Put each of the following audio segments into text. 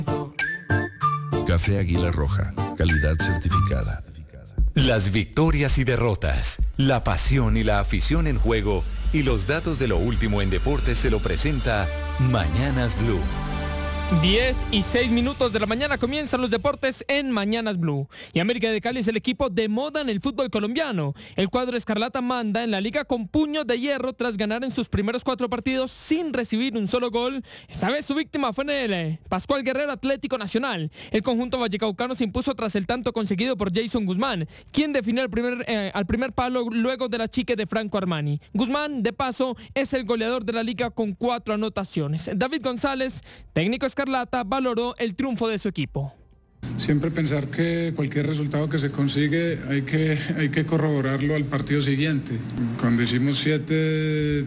Café Águila Roja, calidad certificada. Las victorias y derrotas, la pasión y la afición en juego y los datos de lo último en deportes se lo presenta Mañanas Blue. 10:06 de la mañana comienzan los deportes en Mañanas Blue. Y América de Cali es el equipo de moda en el fútbol colombiano. El cuadro escarlata manda en la liga con puños de hierro tras ganar en sus primeros 4 partidos sin recibir un solo gol. Esta vez su víctima fue en el Pascual Guerrero Atlético Nacional. El conjunto vallecaucano se impuso tras el tanto conseguido por Jason Guzmán, quien definió al primer palo luego de la chique de Franco Armani. Guzmán, de paso, es el goleador de la liga con 4 anotaciones. David González, técnico escarlata, valoró el triunfo de su equipo. Siempre pensar que cualquier resultado que se consigue hay que corroborarlo al partido siguiente. Cuando hicimos 7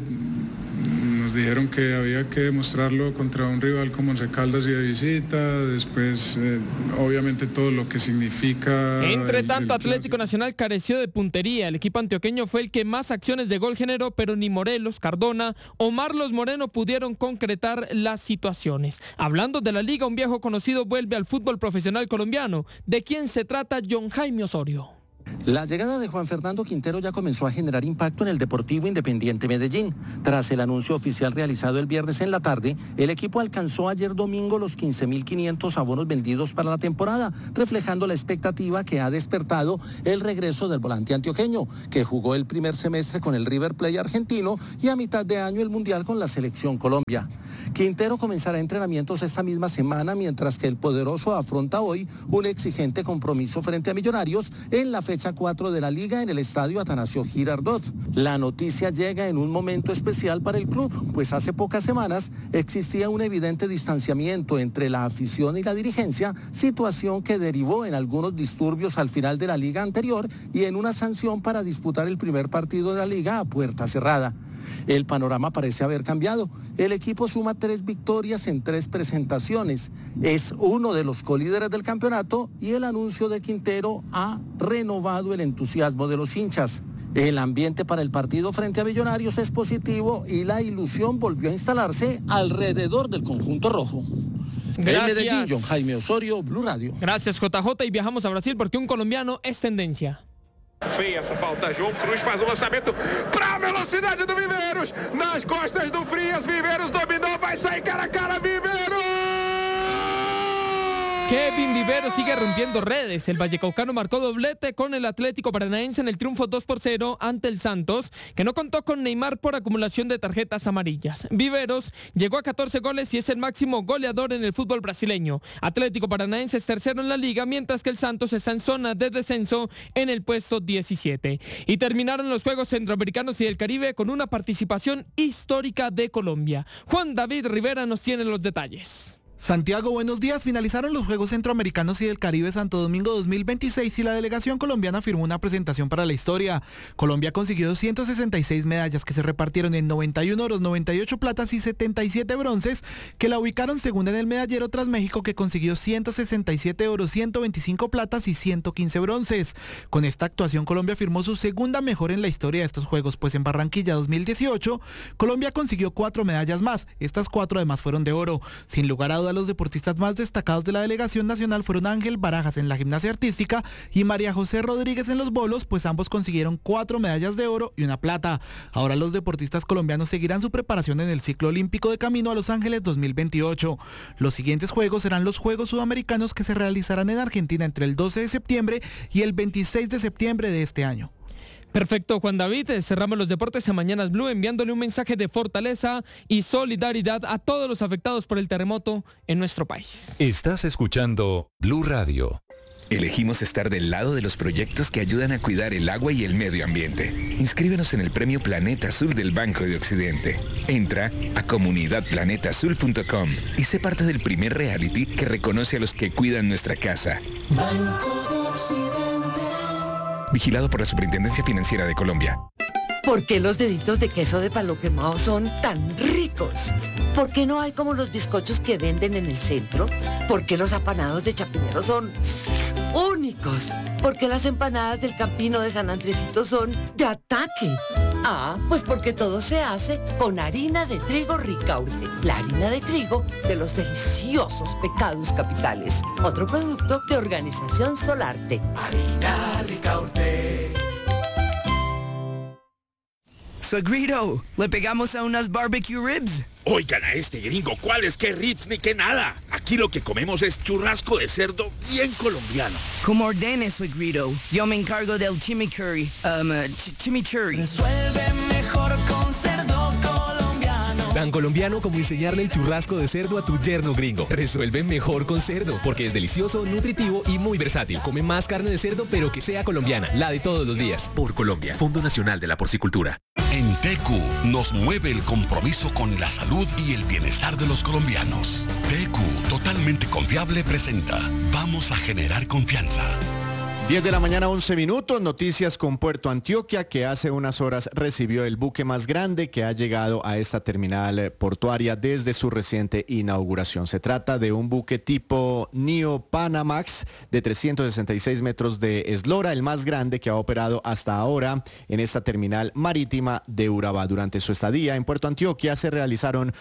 nos dijeron que había que demostrarlo contra un rival como Once Caldas y de visita, después obviamente todo lo que significa. Entre tanto, Atlético Nacional careció de puntería. El equipo antioqueño fue el que más acciones de gol generó, pero ni Morelos, Cardona o Marlos Moreno pudieron concretar las situaciones. Hablando de la liga, un viejo conocido vuelve al fútbol profesional colombiano. ¿De quién se trata? John Jaime Osorio. La llegada de Juan Fernando Quintero ya comenzó a generar impacto en el Deportivo Independiente Medellín. Tras el anuncio oficial realizado el viernes en la tarde, el equipo alcanzó ayer domingo los 15.500 abonos vendidos para la temporada, reflejando la expectativa que ha despertado el regreso del volante antioqueño, que jugó el primer semestre con el River Plate argentino y a mitad de año el Mundial con la Selección Colombia. Quintero comenzará entrenamientos esta misma semana, mientras que el poderoso afronta hoy un exigente compromiso frente a Millonarios en la fecha 4 de la liga en el estadio Atanasio Girardot. La noticia llega en un momento especial para el club, pues hace pocas semanas existía un evidente distanciamiento entre la afición y la dirigencia, situación que derivó en algunos disturbios al final de la liga anterior y en una sanción para disputar el primer partido de la liga a puerta cerrada. El panorama parece haber cambiado. El equipo suma 3 victorias en 3 presentaciones. Es uno de los colíderes del campeonato y el anuncio de Quintero ha renovado el entusiasmo de los hinchas. El ambiente para el partido frente a Millonarios es positivo y la ilusión volvió a instalarse alrededor del conjunto rojo. Gracias. En Medellín, John Jaime Osorio, Blue Radio. Gracias, JJ, y viajamos a Brasil porque un colombiano es tendencia. Feia essa falta, João Cruz faz o lançamento para a velocidade do Viveiros, nas costas do Frias, Viveiros dominou, vai sair cara a cara, Viveiros! Kevin Vivero sigue rompiendo redes. El vallecaucano marcó doblete con el Atlético Paranaense en el triunfo 2-0 ante el Santos, que no contó con Neymar por acumulación de tarjetas amarillas. Viveros llegó a 14 goles y es el máximo goleador en el fútbol brasileño. Atlético Paranaense es tercero en la liga, mientras que el Santos está en zona de descenso en el puesto 17. Y terminaron los Juegos Centroamericanos y del Caribe con una participación histórica de Colombia. Juan David Rivera nos tiene los detalles. Santiago, buenos días. Finalizaron los Juegos Centroamericanos y del Caribe Santo Domingo 2026 y la delegación colombiana firmó una presentación para la historia. Colombia consiguió 266 medallas que se repartieron en 91 oros, 98 platas y 77 bronces, que la ubicaron segunda en el medallero tras México, que consiguió 167 oros, 125 platas y 115 bronces. Con esta actuación Colombia firmó su segunda mejor en la historia de estos Juegos, pues en Barranquilla 2018 Colombia consiguió 4 medallas más. Estas 4 además fueron de oro. Sin lugar a dudas, los deportistas más destacados de la delegación nacional fueron Ángel Barajas en la gimnasia artística y María José Rodríguez en los bolos, pues ambos consiguieron 4 medallas de oro y una plata. Ahora los deportistas colombianos seguirán su preparación en el ciclo olímpico de camino a Los Ángeles 2028. Los siguientes juegos serán los Juegos Sudamericanos, que se realizarán en Argentina entre el 12 de septiembre y el 26 de septiembre de este año. Perfecto, Juan David. Cerramos los deportes en Mañanas Blue enviándole un mensaje de fortaleza y solidaridad a todos los afectados por el terremoto en nuestro país. Estás escuchando Blue Radio. Elegimos estar del lado de los proyectos que ayudan a cuidar el agua y el medio ambiente. Inscríbenos en el Premio Planeta Azul del Banco de Occidente. Entra a comunidadplanetaazul.com y sé parte del primer reality que reconoce a los que cuidan nuestra casa. Banco de Occidente. Vigilado por la Superintendencia Financiera de Colombia. ¿Por qué los deditos de queso de palo quemado son tan ricos? ¿Por qué no hay como los bizcochos que venden en el centro? ¿Por qué los apanados de Chapinero son únicos? ¿Por qué las empanadas del Campino de San Andresito son de ataque? Ah, pues porque todo se hace con harina de trigo Ricaurte, la harina de trigo de los deliciosos pecados capitales. Otro producto de Organización Solarte. Harina Ricaurte. Suegrito, ¿le pegamos a unas barbecue ribs? Oigan a este gringo, ¿cuáles que ribs ni que nada? Aquí lo que comemos es churrasco de cerdo bien colombiano. Como ordene, suegrito. Yo me encargo del chimichurri. Chimichurri. Resuelve mejor con cerdo colombiano. Tan colombiano como enseñarle el churrasco de cerdo a tu yerno gringo. Resuelve mejor con cerdo, porque es delicioso, nutritivo y muy versátil. Come más carne de cerdo, pero que sea colombiana, la de todos los días. Por Colombia, Fondo Nacional de la Porcicultura. En TQ nos mueve el compromiso con la salud y el bienestar de los colombianos. TQ, totalmente confiable, presenta Vamos a generar confianza. 10 de la mañana, 11 minutos, noticias con Puerto Antioquia, que hace unas horas recibió el buque más grande que ha llegado a esta terminal portuaria desde su reciente inauguración. Se trata de un buque tipo Neo Panamax de 366 metros de eslora, el más grande que ha operado hasta ahora en esta terminal marítima de Urabá. Durante su estadía en Puerto Antioquia se realizaron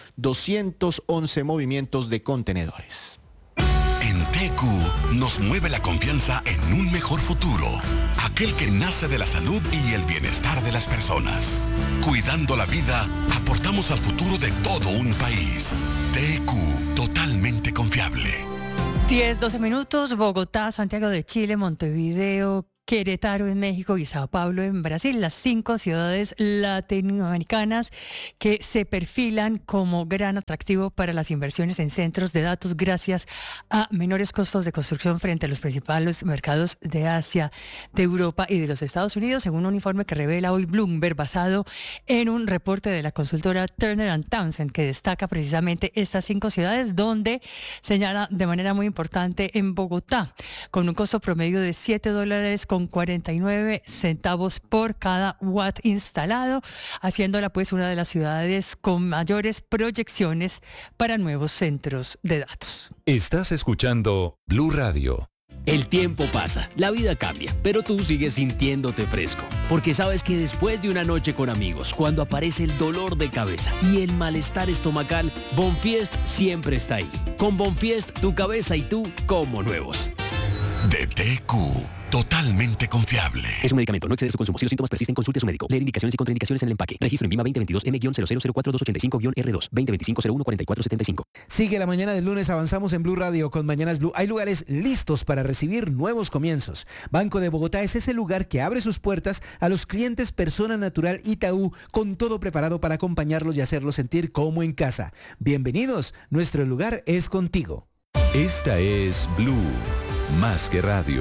211 movimientos de contenedores. En TQ nos mueve la confianza en un mejor futuro, aquel que nace de la salud y el bienestar de las personas. Cuidando la vida, aportamos al futuro de todo un país. TQ, totalmente confiable. 10-12 minutos, Bogotá, Santiago de Chile, Montevideo, Querétaro en México y Sao Paulo en Brasil, las 5 ciudades latinoamericanas que se perfilan como gran atractivo para las inversiones en centros de datos gracias a menores costos de construcción frente a los principales mercados de Asia, de Europa y de los Estados Unidos, según un informe que revela hoy Bloomberg basado en un reporte de la consultora Turner & Townsend que destaca precisamente estas 5 ciudades, donde señala de manera muy importante en Bogotá, con un costo promedio de $7 con 49 centavos por cada watt instalado, haciéndola pues una de las ciudades con mayores proyecciones para nuevos centros de datos. Estás escuchando Blue Radio. El tiempo pasa, la vida cambia, pero tú sigues sintiéndote fresco, porque sabes que después de una noche con amigos, cuando aparece el dolor de cabeza y el malestar estomacal, Bonfiest siempre está ahí. Con Bonfiest, tu cabeza y tú como nuevos. De TQ, totalmente confiable. Es un medicamento, no exceder su consumo. Si los síntomas persisten, consulte a su médico. Leer indicaciones y contraindicaciones en el empaque. Registro en VIMA 2022 M-0004285-R2 2025-014475. Sigue la mañana del lunes, avanzamos en Blue Radio con Mañanas Blue. Hay lugares listos para recibir nuevos comienzos. Banco de Bogotá es ese lugar que abre sus puertas a los clientes Persona Natural Itaú, con todo preparado para acompañarlos y hacerlos sentir como en casa. Bienvenidos, nuestro lugar es contigo. Esta es Blue, más que radio.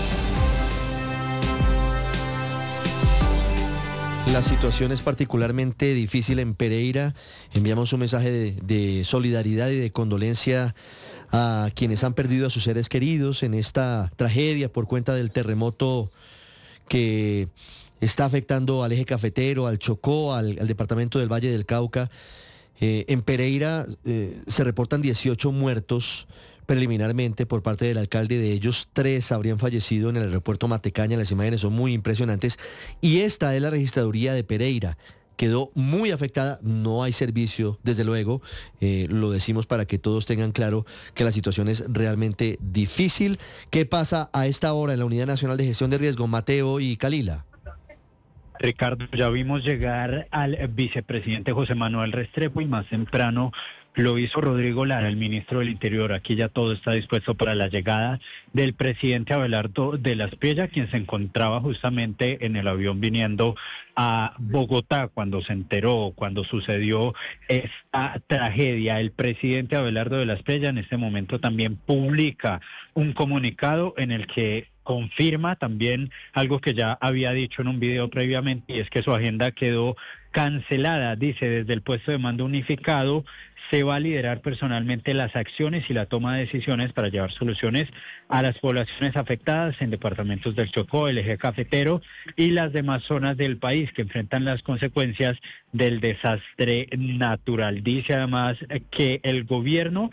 La situación es particularmente difícil en Pereira. Enviamos un mensaje de solidaridad y de condolencia a quienes han perdido a sus seres queridos en esta tragedia por cuenta del terremoto que está afectando al eje cafetero, al Chocó, al departamento del Valle del Cauca. En Pereira se reportan 18 muertos preliminarmente por parte del alcalde. De ellos, 3 habrían fallecido en el aeropuerto Matecaña. Las imágenes son muy impresionantes. Y esta es la registraduría de Pereira. Quedó muy afectada, no hay servicio, desde luego. Lo decimos para que todos tengan claro que la situación es realmente difícil. ¿Qué pasa a esta hora en la Unidad Nacional de Gestión de Riesgo, Mateo y Calila? Ricardo, ya vimos llegar al vicepresidente José Manuel Restrepo y más temprano lo hizo Rodrigo Lara, el ministro del Interior. Aquí ya todo está dispuesto para la llegada del presidente Abelardo de la Espriella, quien se encontraba justamente en el avión viniendo a Bogotá cuando se enteró, cuando sucedió esta tragedia. El presidente Abelardo de la Espriella en este momento también publica un comunicado en el que confirma también algo que ya había dicho en un video previamente, y es que su agenda quedó cancelada. Dice, desde el puesto de mando unificado se va a liderar personalmente las acciones y la toma de decisiones para llevar soluciones a las poblaciones afectadas en departamentos del Chocó, el eje cafetero y las demás zonas del país que enfrentan las consecuencias del desastre natural. Dice además que el gobierno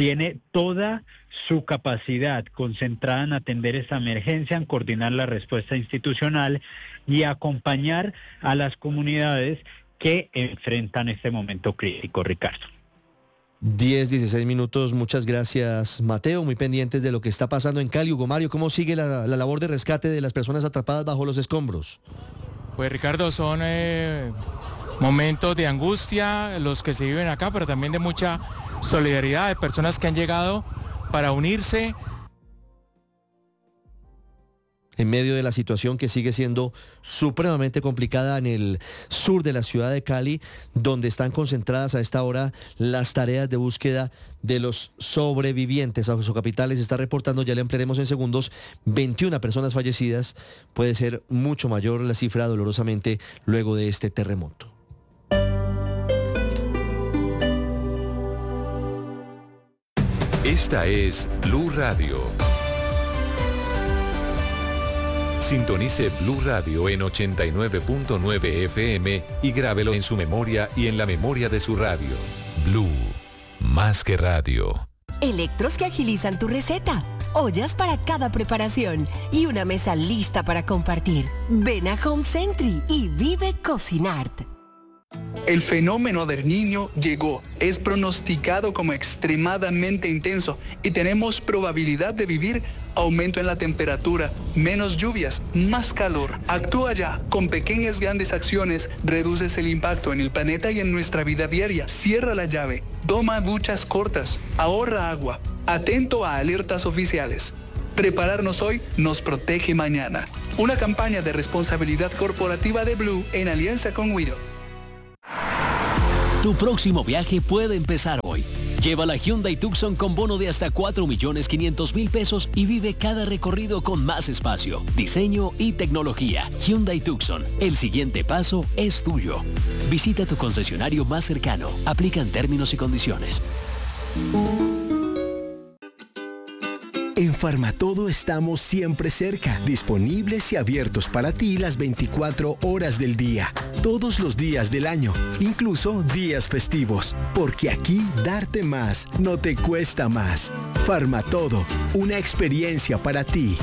tiene toda su capacidad concentrada en atender esta emergencia, en coordinar la respuesta institucional y acompañar a las comunidades que enfrentan este momento crítico, Ricardo. 10-16 minutos, muchas gracias Mateo, muy pendientes de lo que está pasando en Cali. Hugo Mario, ¿cómo sigue la labor de rescate de las personas atrapadas bajo los escombros? Pues Ricardo, son momentos de angustia los que se viven acá, pero también de mucha solidaridad, de personas que han llegado para unirse. En medio de la situación que sigue siendo supremamente complicada en el sur de la ciudad de Cali, donde están concentradas a esta hora las tareas de búsqueda de los sobrevivientes. A su capital les está reportando, ya le ampliaremos en segundos, 21 personas fallecidas. Puede ser mucho mayor la cifra dolorosamente luego de este terremoto. Esta es Blue Radio. Sintonice Blue Radio en 89.9 FM y grábelo en su memoria y en la memoria de su radio. Blue, más que radio. Electros que agilizan tu receta, ollas para cada preparación y una mesa lista para compartir. Ven a Home Century y vive Cocinart. El fenómeno del Niño llegó, es pronosticado como extremadamente intenso y tenemos probabilidad de vivir aumento en la temperatura, menos lluvias, más calor. Actúa ya, con pequeñas grandes acciones reduces el impacto en el planeta y en nuestra vida diaria. Cierra la llave, toma duchas cortas, ahorra agua, atento a alertas oficiales. Prepararnos hoy nos protege mañana. Una campaña de responsabilidad corporativa de Blue en alianza con Wido. Tu próximo viaje puede empezar hoy. Lleva la Hyundai Tucson con bono de hasta 4.500.000 pesos y vive cada recorrido con más espacio, diseño y tecnología. Hyundai Tucson, el siguiente paso es tuyo. Visita tu concesionario más cercano. Aplican términos y condiciones. En Farmatodo estamos siempre cerca, disponibles y abiertos para ti las 24 horas del día, todos los días del año, incluso días festivos, porque aquí darte más no te cuesta más. Farmatodo, una experiencia para ti.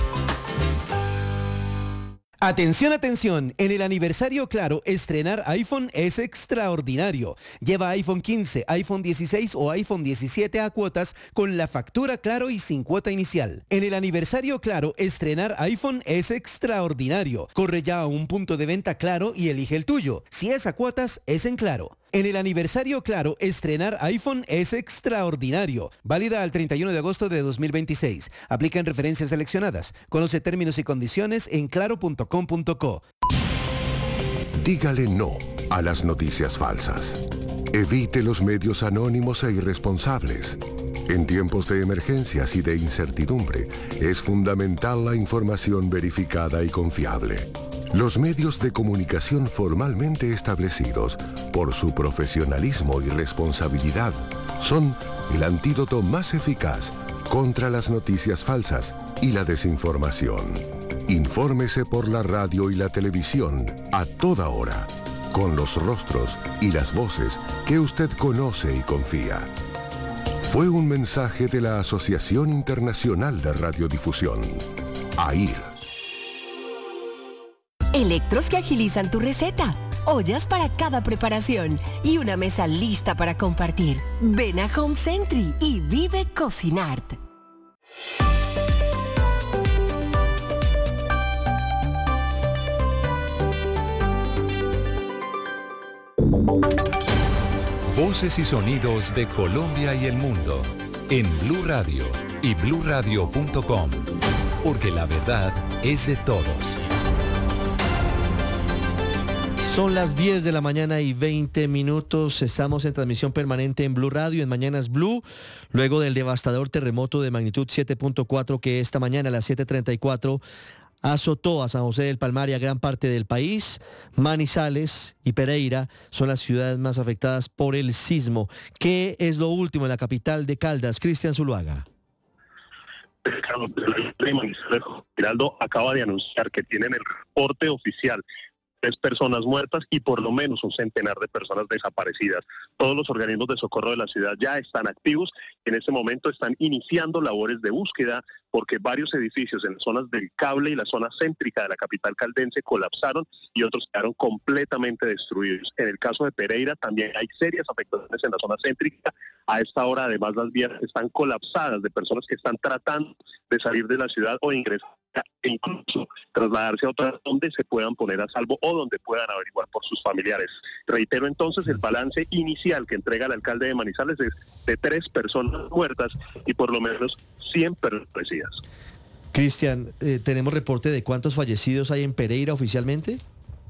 Atención, atención, en el aniversario Claro, estrenar iPhone es extraordinario. Lleva iPhone 15, iPhone 16 o iPhone 17 a cuotas con la factura Claro y sin cuota inicial. En el aniversario Claro, estrenar iPhone es extraordinario. Corre ya a un punto de venta Claro y elige el tuyo. Si es a cuotas, es en Claro. En el aniversario Claro, estrenar iPhone es extraordinario. Válida al 31 de agosto de 2026. Aplica en referencias seleccionadas. Conoce términos y condiciones en claro.com.co. Dígale no a las noticias falsas. Evite los medios anónimos e irresponsables. En tiempos de emergencias y de incertidumbre, es fundamental la información verificada y confiable. Los medios de comunicación formalmente establecidos por su profesionalismo y responsabilidad son el antídoto más eficaz contra las noticias falsas y la desinformación. Infórmese por la radio y la televisión a toda hora, con los rostros y las voces que usted conoce y confía. Fue un mensaje de la Asociación Internacional de Radiodifusión, AIR. Electros que agilizan tu receta, ollas para cada preparación y una mesa lista para compartir. Ven a Home Century y vive Cocinart. Voces y sonidos de Colombia y el mundo en Blue Radio y bluradio.com, porque la verdad es de todos. Son las 10 de la mañana y 20 minutos. Estamos en transmisión permanente en Blue Radio, en Mañanas Blue, luego del devastador terremoto de magnitud 7.4 que esta mañana a las 7:34 azotó a San José del Palmar y a gran parte del país. Manizales y Pereira son las ciudades más afectadas por el sismo. ¿Qué es lo último en la capital de Caldas? Cristian Zuluaga. Giraldo acaba de anunciar que tienen el reporte oficial 3 personas muertas y por lo menos un centenar de personas desaparecidas. Todos los organismos de socorro de la ciudad ya están activos. En este momento están iniciando labores de búsqueda porque varios edificios en las zonas del Cable y la zona céntrica de la capital caldense colapsaron y otros quedaron completamente destruidos. En el caso de Pereira también hay serias afectaciones en la zona céntrica. A esta hora además las vías están colapsadas de personas que están tratando de salir de la ciudad o ingresar e incluso trasladarse a otras donde se puedan poner a salvo o donde puedan averiguar por sus familiares. Reitero entonces, el balance inicial que entrega el alcalde de Manizales es de 3 personas muertas y por lo menos 100 fallecidas. Cristian, ¿tenemos reporte de cuántos fallecidos hay en Pereira oficialmente?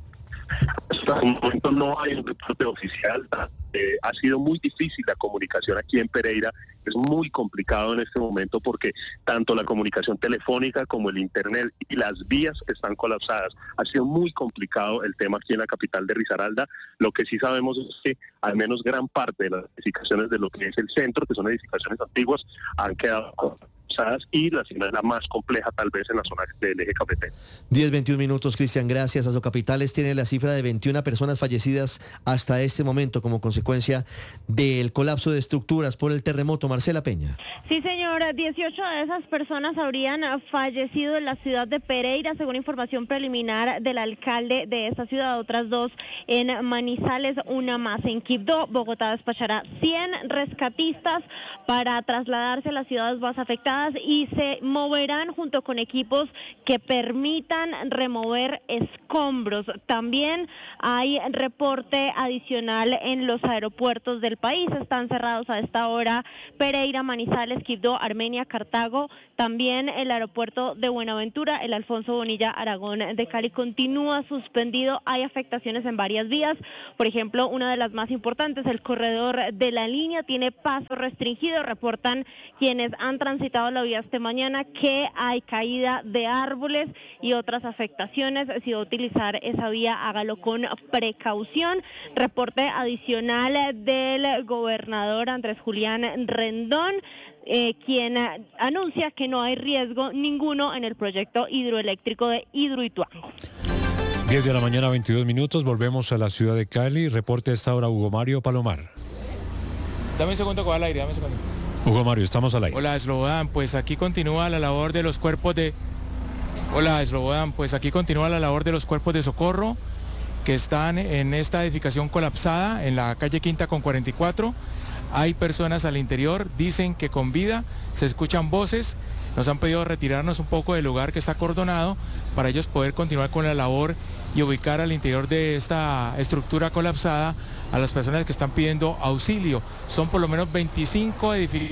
Hasta el momento no hay un reporte oficial. Ha sido muy difícil la comunicación aquí en Pereira. Es muy complicado en este momento porque tanto la comunicación telefónica como el internet y las vías están colapsadas. Ha sido muy complicado el tema aquí en la capital de Risaralda. Lo que sí sabemos es que al menos gran parte de las edificaciones de lo que es el centro, que son edificaciones antiguas, han quedado colapsadas y la zona es la más compleja tal vez en la zona del eje cafetero. 10-21 minutos, Cristian, gracias. Azocapitales tiene la cifra de 21 personas fallecidas hasta este momento como consecuencia del colapso de estructuras por el terremoto. Marcela Peña. Sí, señora, 18 de esas personas habrían fallecido en la ciudad de Pereira, según información preliminar del alcalde de esta ciudad. Otras 2 en Manizales, una más en Quibdó. Bogotá despachará 100 rescatistas para trasladarse a las ciudades más afectadas y se moverán junto con equipos que permitan remover escombros. También hay reporte adicional en los aeropuertos del país. Están cerrados a esta hora Pereira, Manizales, Quibdó, Armenia, Cartago. También el aeropuerto de Buenaventura, el Alfonso Bonilla Aragón de Cali continúa suspendido. Hay afectaciones en varias vías. Por ejemplo, una de las más importantes, el corredor de la línea, tiene paso restringido. Reportan quienes han transitado la vía esta mañana que hay caída de árboles y otras afectaciones. Si va a utilizar esa vía, hágalo con precaución. Reporte adicional del gobernador Andrés Julián Rendón, quien anuncia que no hay riesgo ninguno en el proyecto hidroeléctrico de Hidroituango. 10 de la mañana, 22 minutos, volvemos a la ciudad de Cali. Reporte a esta hora Hugo Mario Palomar. Dame un segundo con el aire, dame un segundo. Hugo Mario, estamos al aire. Hola, Slobodan, pues aquí continúa la labor de los cuerpos de... Hola, Slobodan, pues aquí continúa la labor de los cuerpos de socorro que están en esta edificación colapsada en la calle Quinta con 44. Hay personas al interior, dicen que con vida, se escuchan voces. Nos han pedido retirarnos un poco del lugar que está acordonado para ellos poder continuar con la labor y ubicar al interior de esta estructura colapsada a las personas que están pidiendo auxilio. Son por lo menos 25 edificios.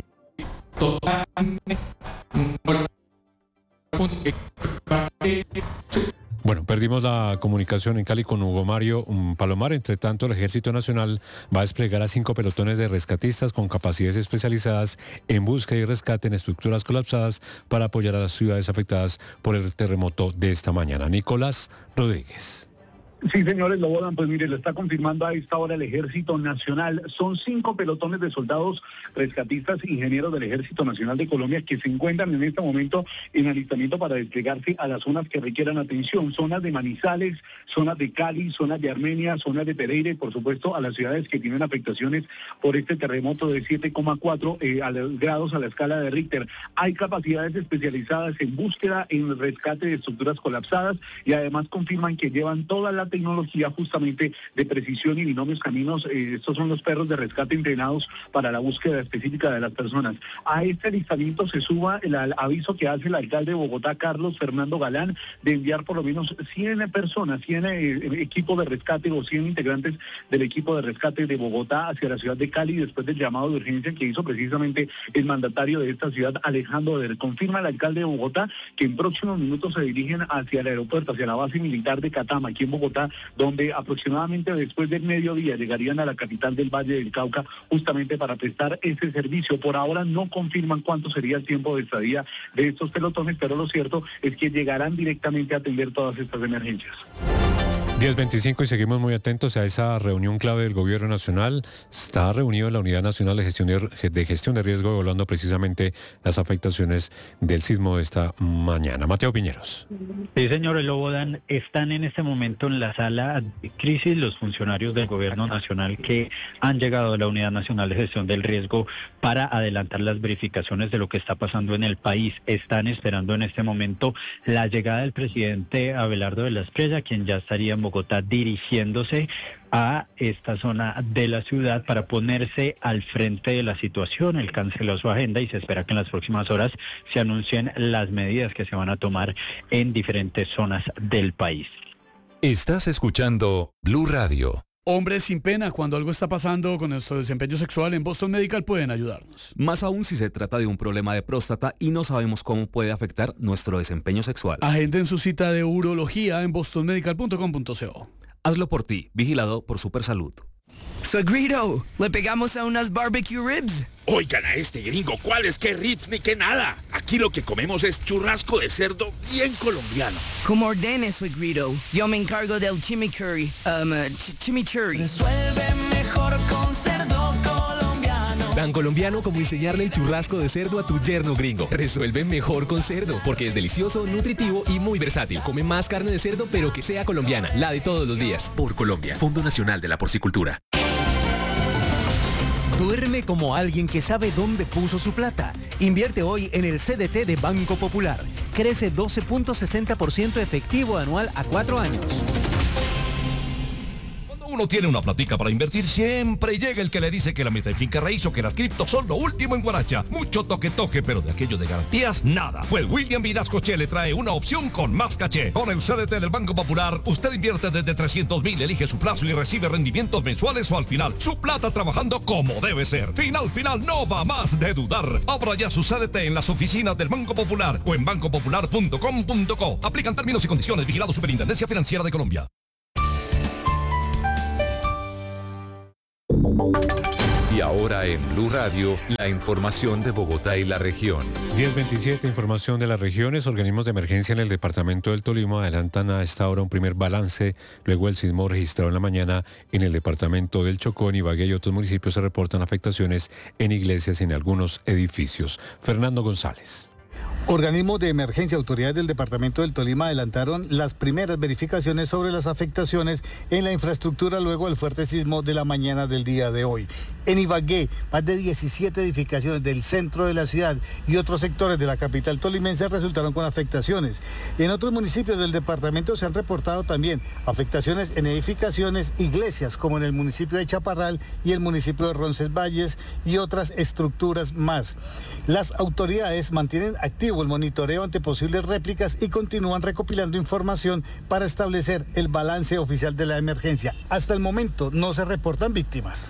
Bueno, perdimos la comunicación en Cali con Hugo Mario Palomar. Entre tanto, el Ejército Nacional va a desplegar a 5 pelotones de rescatistas con capacidades especializadas en búsqueda y rescate en estructuras colapsadas para apoyar a las ciudades afectadas por el terremoto de esta mañana. Nicolás Rodríguez. Sí, señores, lo votan, pues mire, lo está confirmando a esta hora el Ejército Nacional. Son 5 pelotones de soldados, rescatistas, ingenieros del Ejército Nacional de Colombia que se encuentran en este momento en alistamiento para desplegarse a las zonas que requieran atención. Zonas de Manizales, zonas de Cali, zonas de Armenia, zonas de Pereira y por supuesto a las ciudades que tienen afectaciones por este terremoto de 7,4 grados a la escala de Richter. Hay capacidades especializadas en búsqueda, en rescate de estructuras colapsadas y además confirman que llevan toda la tecnología justamente de precisión y binomios caninos. Estos son los perros de rescate entrenados para la búsqueda específica de las personas. A este alistamiento se suma el aviso que hace el alcalde de Bogotá, Carlos Fernando Galán, de enviar por lo menos 100 personas, 100 equipos de rescate o 100 integrantes del equipo de rescate de Bogotá hacia la ciudad de Cali después del llamado de urgencia que hizo precisamente el mandatario de esta ciudad, Alejandro Der. Confirma el alcalde de Bogotá que en próximos minutos se dirigen hacia el aeropuerto, hacia la base militar de Catama, aquí en Bogotá, donde aproximadamente después del mediodía llegarían a la capital del Valle del Cauca justamente para prestar ese servicio. Por ahora no confirman cuánto sería el tiempo de estadía de estos pelotones, pero lo cierto es que llegarán directamente a atender todas estas emergencias. 10:25 y seguimos muy atentos a esa reunión clave del Gobierno Nacional. Está reunido la Unidad Nacional de Gestión de Riesgo, evaluando precisamente las afectaciones del sismo de esta mañana. Mateo Piñeros. Sí, señor Lobodan, están en este momento en la sala de crisis los funcionarios del Gobierno Nacional que han llegado a la Unidad Nacional de Gestión del Riesgo para adelantar las verificaciones de lo que está pasando en el país. Están esperando en este momento la llegada del presidente Abelardo de la Espriella, quien ya estaría en Bogotá dirigiéndose a esta zona de la ciudad para ponerse al frente de la situación. Él canceló su agenda y se espera que en las próximas horas se anuncien las medidas que se van a tomar en diferentes zonas del país. Estás escuchando Blue Radio. Hombres sin pena, cuando algo está pasando con nuestro desempeño sexual en Boston Medical pueden ayudarnos. Más aún si se trata de un problema de próstata y no sabemos cómo puede afectar nuestro desempeño sexual. Agenden su cita de urología en bostonmedical.com.co. Hazlo por ti, vigilado por Supersalud. Suegrito, ¿le pegamos a unas barbecue ribs? Oigan a este gringo, ¿cuáles qué ribs ni qué nada? Aquí lo que comemos es churrasco de cerdo bien colombiano. Como ordene, suegrito. Yo me encargo del chimichurri. Chimichurri. Resuelve mejor con cerdo colombiano. Tan colombiano como enseñarle el churrasco de cerdo a tu yerno gringo. Resuelve mejor con cerdo, porque es delicioso, nutritivo y muy versátil. Come más carne de cerdo, pero que sea colombiana, la de todos los días. Por Colombia, Fondo Nacional de la Porcicultura. Duerme como alguien que sabe dónde puso su plata. Invierte hoy en el CDT de Banco Popular. Crece 12.60% efectivo anual a 4 años. Uno tiene una platica para invertir, siempre llega el que le dice que la meta de finca raíz o que las criptos son lo último en Guaracha. Mucho toque, pero de aquello de garantías, nada. Pues William Vinascoche le trae una opción con más caché. Con el CDT del Banco Popular, usted invierte desde 300,000, elige su plazo y recibe rendimientos mensuales o al final. Su plata trabajando como debe ser. Final, no va más de dudar. Abra ya su CDT en las oficinas del Banco Popular o en bancopopular.com.co. Aplican términos y condiciones. Vigilado Superintendencia Financiera de Colombia. Y ahora en Blue Radio, la información de Bogotá y la región. 10:27, información de las regiones. Organismos de emergencia en el departamento del Tolima adelantan a esta hora un primer balance. Luego del sismo registrado en la mañana en el departamento del Chocó, en Ibagué y otros municipios se reportan afectaciones en iglesias y en algunos edificios. Fernando González. Organismos de emergencia y autoridades del departamento del Tolima adelantaron las primeras verificaciones sobre las afectaciones en la infraestructura luego del fuerte sismo de la mañana del día de hoy. En Ibagué, más de 17 edificaciones del centro de la ciudad y otros sectores de la capital tolimense resultaron con afectaciones. Y en otros municipios del departamento se han reportado también afectaciones en edificaciones, iglesias, como en el municipio de Chaparral y el municipio de Roncesvalles y otras estructuras más. Las autoridades mantienen activo el monitoreo ante posibles réplicas y continúan recopilando información para establecer el balance oficial de la emergencia. Hasta el momento no se reportan víctimas.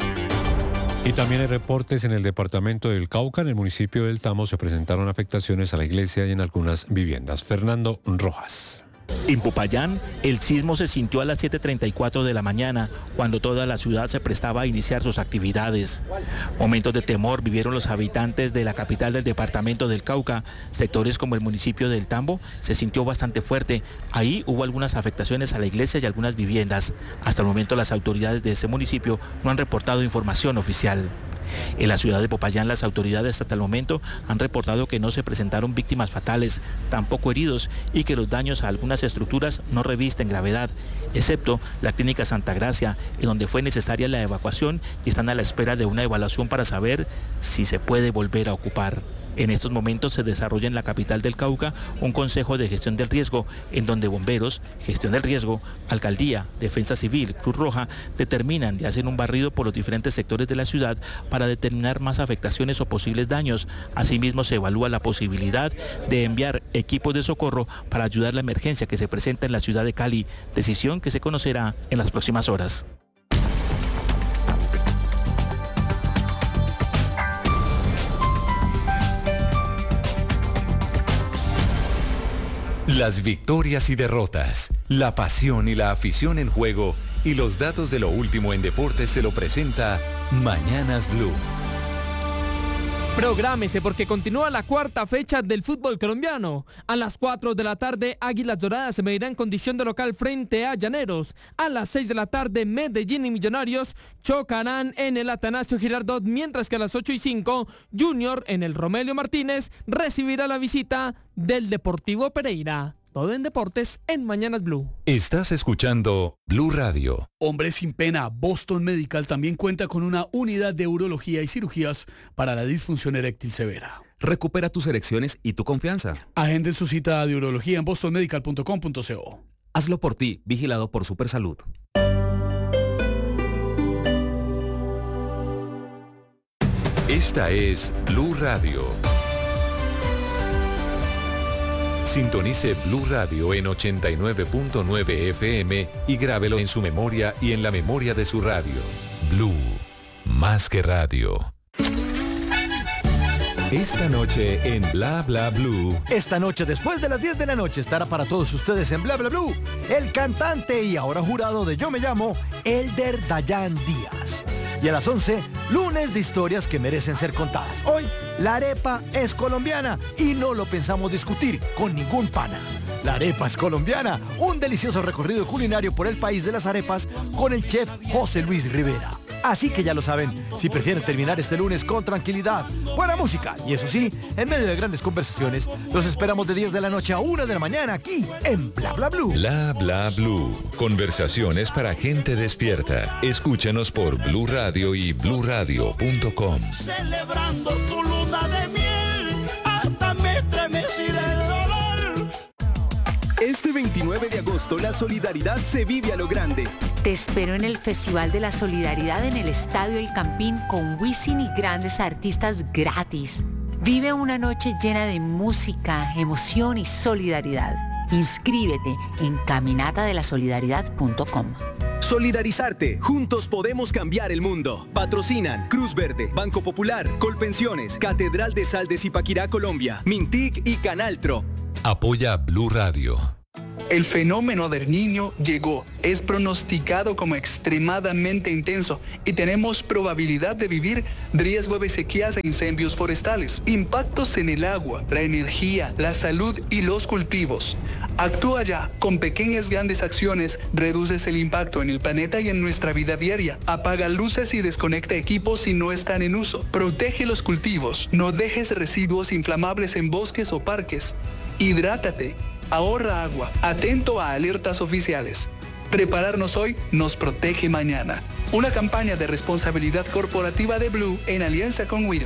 Y también hay reportes en el departamento del Cauca. En el municipio del Tamo se presentaron afectaciones a la iglesia y en algunas viviendas. Fernando Rojas. En Popayán, el sismo se sintió a las 7:34 de la mañana, cuando toda la ciudad se prestaba a iniciar sus actividades. Momentos de temor vivieron los habitantes de la capital del departamento del Cauca. Sectores como el municipio del Tambo se sintió bastante fuerte. Ahí hubo algunas afectaciones a la iglesia y algunas viviendas. Hasta el momento las autoridades de ese municipio no han reportado información oficial. En la ciudad de Popayán, las autoridades hasta el momento han reportado que no se presentaron víctimas fatales, tampoco heridos, y que los daños a algunas estructuras no revisten gravedad, excepto la clínica Santa Gracia, en donde fue necesaria la evacuación y están a la espera de una evaluación para saber si se puede volver a ocupar. En estos momentos se desarrolla en la capital del Cauca un consejo de gestión del riesgo, en donde bomberos, gestión del riesgo, alcaldía, defensa civil, Cruz Roja, determinan y hacen un barrido por los diferentes sectores de la ciudad para determinar más afectaciones o posibles daños. Asimismo, se evalúa la posibilidad de enviar equipos de socorro para ayudar a la emergencia que se presenta en la ciudad de Cali, decisión que se conocerá en las próximas horas. Las victorias y derrotas, la pasión y la afición en juego y los datos de lo último en deportes se lo presenta Mañanas Blue. Prográmese porque continúa la cuarta fecha del fútbol colombiano. A las 4 de la tarde, Águilas Doradas se medirá en condición de local frente a Llaneros. A las 6 de la tarde, Medellín y Millonarios chocarán en el Atanasio Girardot, mientras que a las 8:05, Junior en el Romelio Martínez recibirá la visita del Deportivo Pereira. Todo en deportes en Mañanas Blue. Estás escuchando Blue Radio. Hombre sin pena, Boston Medical también cuenta con una unidad de urología y cirugías para la disfunción eréctil severa. Recupera tus erecciones y tu confianza. Agenden su cita de urología en bostonmedical.com.co. Hazlo por ti, vigilado por Supersalud. Esta es Blue Radio. Sintonice Blue Radio en 89.9 FM y grábelo en su memoria y en la memoria de su radio. Blue, más que radio. Esta noche en Bla Bla Blue. Esta noche, después de las 10 de la noche, estará para todos ustedes en Bla Bla Blue el cantante y ahora jurado de Yo Me Llamo, Elder Dayan Díaz. Y a las 11, lunes de historias que merecen ser contadas. Hoy, la arepa es colombiana y no lo pensamos discutir con ningún pana. La arepa es colombiana, un delicioso recorrido culinario por el país de las arepas con el chef José Luis Rivera. Así que ya lo saben, si prefieren terminar este lunes con tranquilidad, buena música y eso sí, en medio de grandes conversaciones, los esperamos de 10 de la noche a 1 de la mañana aquí en Bla Bla Blue. Bla Bla Blue. Conversaciones para gente despierta. Escúchanos por Blue Radio y bluradio.com. Celebrando tu luna de miel, hasta me estremecí del dolor. Este 29 de agosto la solidaridad se vive a lo grande. Te espero en el Festival de la Solidaridad en el Estadio El Campín con Wisin y grandes artistas gratis. Vive una noche llena de música, emoción y solidaridad. Inscríbete en caminatadelasolidaridad.com. Solidarizarte. Juntos podemos cambiar el mundo. Patrocinan Cruz Verde, Banco Popular, Colpensiones, Catedral de Sal de Zipaquirá, Colombia, Mintic y Canaltro. Apoya Blue Radio. El fenómeno del Niño llegó, es pronosticado como extremadamente intenso y tenemos probabilidad de vivir riesgo de sequías e incendios forestales, impactos en el agua, la energía, la salud y los cultivos. Actúa ya, con pequeñas grandes acciones reduces el impacto en el planeta y en nuestra vida diaria. Apaga luces y desconecta equipos si no están en uso. Protege los cultivos, no dejes residuos inflamables en bosques o parques. Hidrátate. Ahorra agua, atento a alertas oficiales. Prepararnos hoy nos protege mañana. Una campaña de responsabilidad corporativa de Blue en alianza con Wido.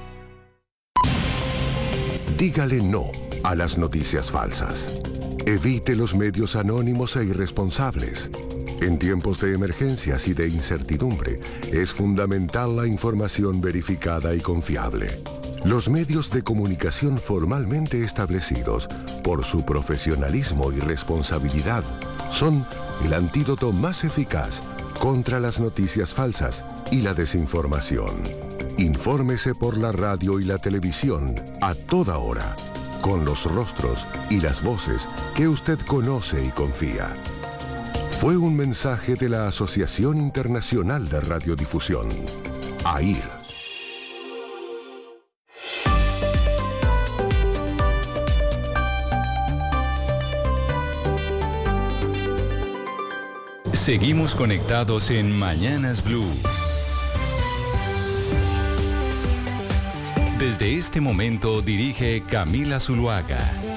Dígale no a las noticias falsas. Evite los medios anónimos e irresponsables. En tiempos de emergencias y de incertidumbre, es fundamental la información verificada y confiable. Los medios de comunicación formalmente establecidos, por su profesionalismo y responsabilidad, son el antídoto más eficaz contra las noticias falsas y la desinformación. Infórmese por la radio y la televisión a toda hora, con los rostros y las voces que usted conoce y confía. Fue un mensaje de la Asociación Internacional de Radiodifusión, AIR. Seguimos conectados en Mañanas Blue. Desde este momento dirige Camila Zuluaga.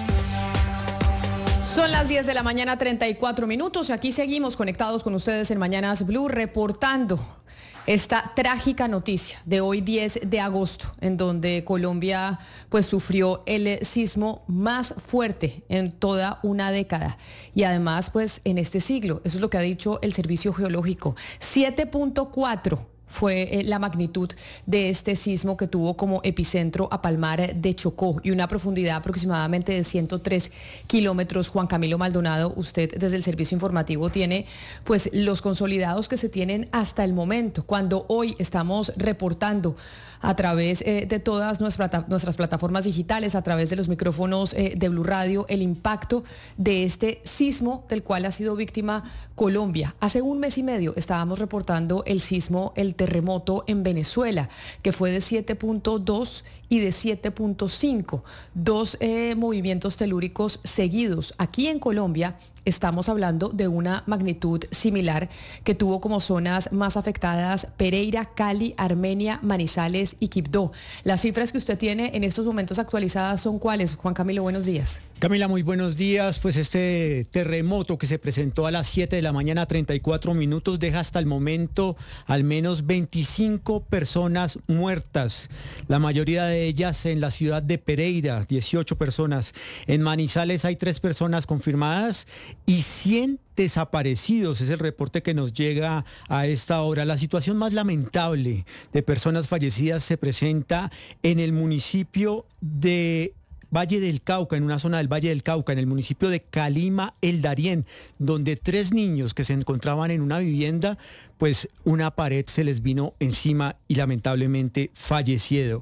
Son las 10 de la mañana, 34 minutos, y aquí seguimos conectados con ustedes en Mañanas Blue, reportando esta trágica noticia de hoy 10 de agosto, en donde Colombia pues sufrió el sismo más fuerte en toda una década y además pues en este siglo. Eso es lo que ha dicho el Servicio Geológico. 7.4 fue la magnitud de este sismo que tuvo como epicentro a Palmar de Chocó y una profundidad aproximadamente de 103 kilómetros. Juan Camilo Maldonado, usted desde el servicio informativo tiene pues los consolidados que se tienen hasta el momento, cuando hoy estamos reportando a través de todas nuestras plataformas digitales, a través de los micrófonos de Blue Radio, el impacto de este sismo del cual ha sido víctima Colombia. Hace un mes y medio estábamos reportando el sismo, el terremoto en Venezuela, que fue de 7.2 y de 7.5, dos movimientos telúricos seguidos. Aquí en Colombia estamos hablando de una magnitud similar que tuvo como zonas más afectadas Pereira, Cali, Armenia, Manizales y Quibdó. Las cifras que usted tiene en estos momentos actualizadas son ¿cuáles? Juan Camilo, buenos días. Camila, muy buenos días. Pues este terremoto que se presentó a las 7 de la mañana, 34 minutos, deja hasta el momento al menos 25 personas muertas. La mayoría de ellas en la ciudad de Pereira, 18 personas. En Manizales hay 3 personas confirmadas y 100 desaparecidos, es el reporte que nos llega a esta hora. La situación más lamentable de personas fallecidas se presenta en el municipio de Valle del Cauca, en una zona del Valle del Cauca, en el municipio de Calima, El Darién, donde 3 niños que se encontraban en una vivienda, pues una pared se les vino encima y lamentablemente fallecieron.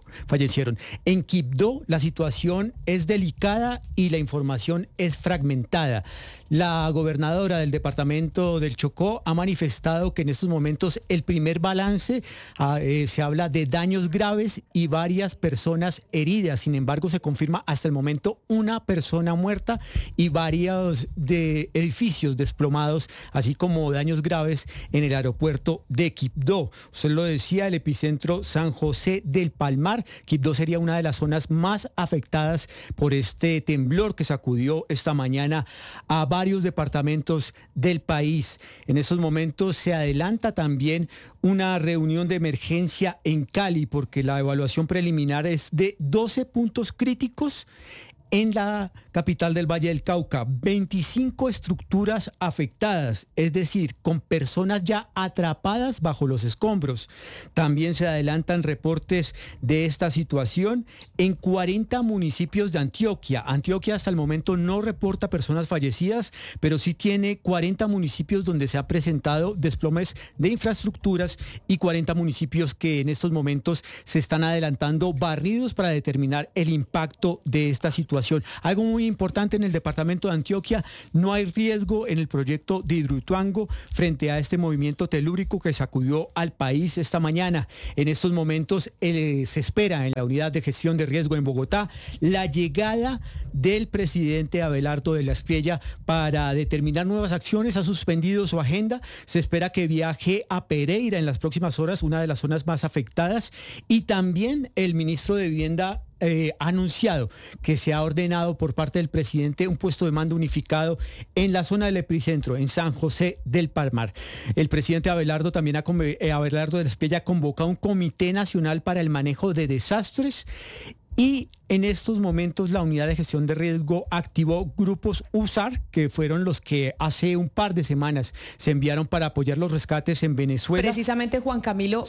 En Quibdó la situación es delicada y la información es fragmentada. La gobernadora del departamento del Chocó ha manifestado que en estos momentos el primer balance se habla de daños graves y varias personas heridas. Sin embargo, se confirma hasta el momento una persona muerta y varios de edificios desplomados, así como daños graves en el aeropuerto de Quibdó. Usted lo decía, el epicentro San José del Palmar. Quibdó sería una de las zonas más afectadas por este temblor que sacudió esta mañana a varios departamentos del país. En estos momentos se adelanta también una reunión de emergencia en Cali porque la evaluación preliminar es de 12 puntos críticos en la capital del Valle del Cauca, 25 estructuras afectadas, es decir, con personas ya atrapadas bajo los escombros. También se adelantan reportes de esta situación en 40 municipios de Antioquia. Antioquia hasta el momento no reporta personas fallecidas, pero sí tiene 40 municipios donde se ha presentado desplomes de infraestructuras y 40 municipios que en estos momentos se están adelantando barridos para determinar el impacto de esta situación. Algo muy importante en el departamento de Antioquia, no hay riesgo en el proyecto de Hidroituango frente a este movimiento telúrico que sacudió al país esta mañana. En estos momentos se espera en la unidad de gestión de riesgo en Bogotá la llegada del presidente Abelardo de la Espriella para determinar nuevas acciones. Ha suspendido su agenda. Se espera que viaje a Pereira en las próximas horas, una de las zonas más afectadas, y también el ministro de Vivienda ha anunciado que se ha ordenado por parte del presidente un puesto de mando unificado en la zona del epicentro, en San José del Palmar. El presidente Abelardo Abelardo de la Espriella ha convocado un comité nacional para el manejo de desastres y en estos momentos la unidad de gestión de riesgo activó grupos USAR, que fueron los que hace un par de semanas se enviaron para apoyar los rescates en Venezuela. Precisamente Juan Camilo,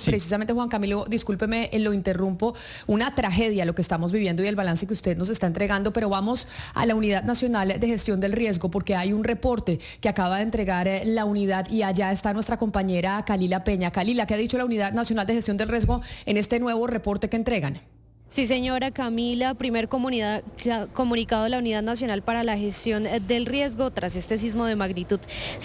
discúlpeme, lo interrumpo, una tragedia lo que estamos viviendo y el balance que usted nos está entregando, pero vamos a la Unidad Nacional de Gestión del Riesgo porque hay un reporte que acaba de entregar la unidad y allá está nuestra compañera Kalila Peña. Kalila, ¿qué ha dicho la Unidad Nacional de Gestión del Riesgo en este nuevo reporte que entregan? Sí, señora Camila, primer comunicado de la Unidad Nacional para la Gestión del Riesgo tras este sismo de magnitud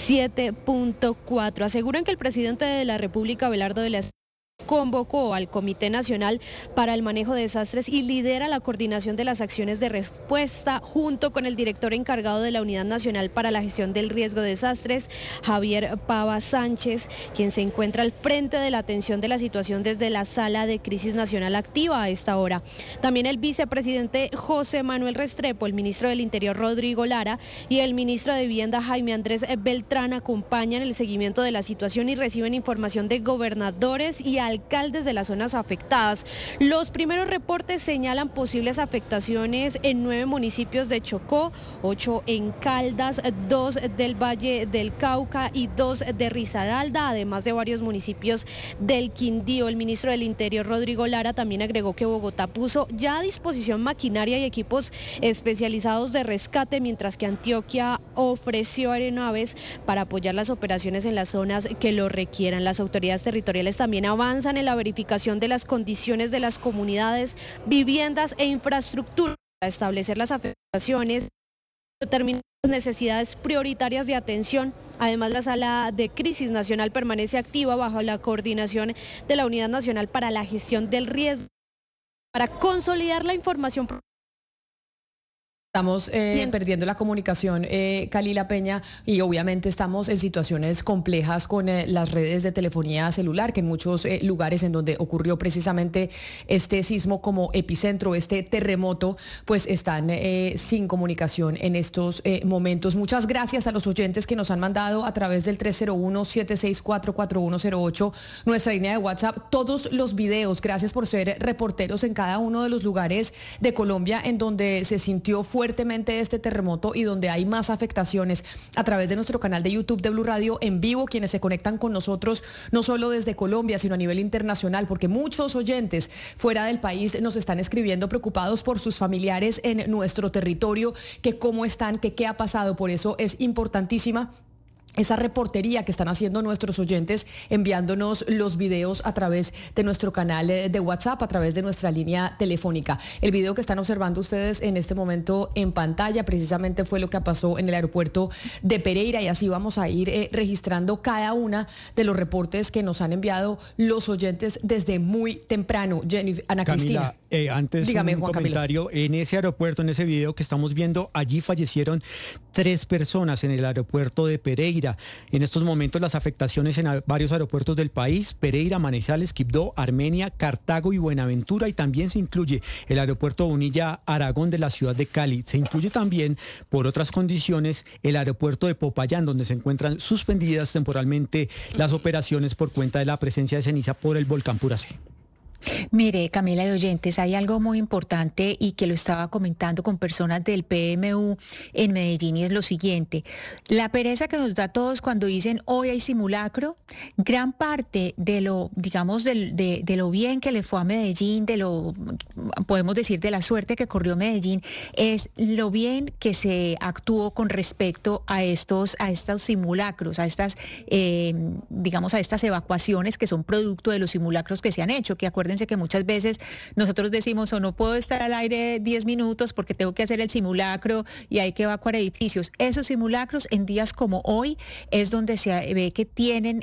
7.4. Aseguran que el presidente de la República, Abelardo de la Espriella, convocó al Comité Nacional para el Manejo de Desastres y lidera la coordinación de las acciones de respuesta junto con el director encargado de la Unidad Nacional para la Gestión del Riesgo de Desastres, Javier Pava Sánchez, quien se encuentra al frente de la atención de la situación desde la Sala de Crisis Nacional activa a esta hora. También el vicepresidente José Manuel Restrepo, el ministro del Interior Rodrigo Lara y el ministro de Vivienda Jaime Andrés Beltrán acompañan el seguimiento de la situación y reciben información de gobernadores y alcaldes de las zonas afectadas. Los primeros reportes señalan posibles afectaciones en 9 municipios de Chocó, 8 en Caldas, 2 del Valle del Cauca y 2 de Risaralda, además de varios municipios del Quindío. El ministro del Interior, Rodrigo Lara, también agregó que Bogotá puso ya a disposición maquinaria y equipos especializados de rescate, mientras que Antioquia ofreció aeronaves para apoyar las operaciones en las zonas que lo requieran. Las autoridades territoriales también avanzan en la verificación de las condiciones de las comunidades, viviendas e infraestructura para establecer las afectaciones determinadas necesidades prioritarias de atención. Además, la Sala de Crisis Nacional permanece activa bajo la coordinación de la Unidad Nacional para la Gestión del Riesgo para consolidar la información. Estamos perdiendo la comunicación, Kalila Peña, y obviamente estamos en situaciones complejas con las redes de telefonía celular, que en muchos lugares en donde ocurrió precisamente este sismo como epicentro, este terremoto, pues están sin comunicación en estos momentos. Muchas gracias a los oyentes que nos han mandado a través del 301-764-4108, nuestra línea de WhatsApp, todos los videos. Gracias por ser reporteros en cada uno de los lugares de Colombia en donde se sintió fuertemente este terremoto y donde hay más afectaciones, a través de nuestro canal de YouTube de Blue Radio en vivo, quienes se conectan con nosotros no solo desde Colombia, sino a nivel internacional, porque muchos oyentes fuera del país nos están escribiendo preocupados por sus familiares en nuestro territorio, que cómo están, que qué ha pasado. Por eso es importantísima esa reportería que están haciendo nuestros oyentes, enviándonos los videos a través de nuestro canal de WhatsApp, a través de nuestra línea telefónica. El video que están observando ustedes en este momento en pantalla precisamente fue lo que pasó en el aeropuerto de Pereira, y así vamos a ir registrando cada una de los reportes que nos han enviado los oyentes desde muy temprano. Ana Cristina. Antes dígame, un Juan comentario. Camilo. En ese aeropuerto, en ese video que estamos viendo, allí fallecieron 3 personas en el aeropuerto de Pereira. En estos momentos las afectaciones en varios aeropuertos del país: Pereira, Manizales, Quibdó, Armenia, Cartago y Buenaventura, y también se incluye el aeropuerto Bonilla Aragón de la ciudad de Cali. Se incluye también, por otras condiciones, el aeropuerto de Popayán, donde se encuentran suspendidas temporalmente las operaciones por cuenta de la presencia de ceniza por el volcán Puracé. Mire, Camila y oyentes, hay algo muy importante y que lo estaba comentando con personas del PMU en Medellín, y es lo siguiente: la pereza que nos da a todos cuando dicen hoy hay simulacro. Gran parte de lo, digamos, de lo bien que le fue a Medellín, de lo, podemos decir, de la suerte que corrió Medellín, es lo bien que se actuó con respecto a estos simulacros, a estas, digamos, a estas evacuaciones que son producto de los simulacros que se han hecho, que acuérdense que muchas veces nosotros decimos, o no puedo estar al aire 10 minutos porque tengo que hacer el simulacro y hay que evacuar edificios. Esos simulacros en días como hoy es donde se ve que tienen